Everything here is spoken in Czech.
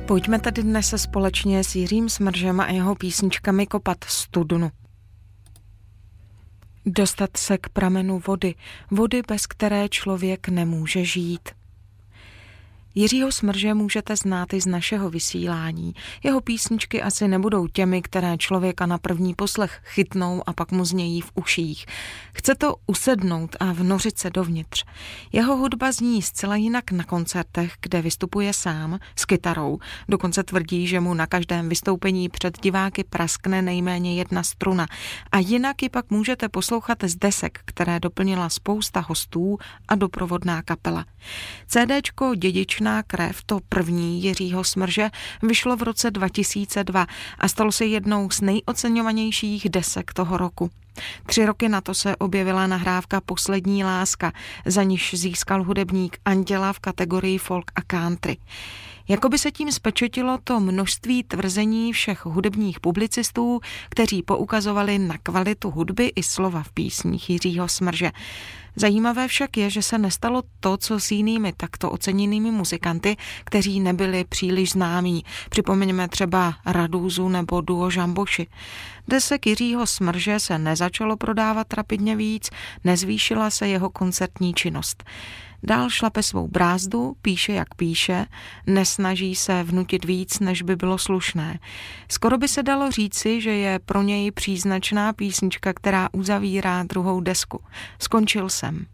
Pojďme tedy dnes se společně s Jiřím Smržem a jeho písničkami kopat studnu. Dostat se k pramenu vody, vody, bez které člověk nemůže žít. Jiřího Smrže můžete znát i z našeho vysílání. Jeho písničky asi nebudou těmi, které člověka na první poslech chytnou a pak mu znějí v uších. Chce to usednout a vnořit se dovnitř. Jeho hudba zní zcela jinak na koncertech, kde vystupuje sám s kytarou. Dokonce tvrdí, že mu na každém vystoupení před diváky praskne nejméně jedna struna. A jinak ji pak můžete poslouchat z desek, které doplnila spousta hostů a doprovodná kapela. CDčko Dědičná krev, to první Jiřího Smrže, vyšlo v roce 2002 a stalo se jednou z nejoceňovanějších desek toho roku. 3 roky na to se objevila nahrávka Poslední láska, za níž získal hudebník Anděla v kategorii folk a country. Jakoby se tím spečetilo to množství tvrzení všech hudebních publicistů, kteří poukazovali na kvalitu hudby i slova v písních Jiřího Smrže. Zajímavé však je, že se nestalo to, co s jinými takto oceněnými muzikanty, kteří nebyli příliš známí. Připomeňme třeba Radúzu nebo duo Žamboši. Desek Jiřího Smrže se nezačalo prodávat rapidně víc, nezvýšila se jeho koncertní činnost. Dál šlape svou brázdu, píše jak píše, nesnaží se vnutit víc, než by bylo slušné. Skoro by se dalo říci, že je pro něj příznačná písnička, která uzavírá druhou desku. Skončil jsem.